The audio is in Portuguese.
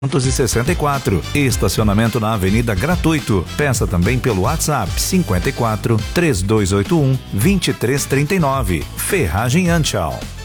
264. Estacionamento na Avenida gratuito. Peça também pelo WhatsApp 54 3281 2339. Ferragem Anchal.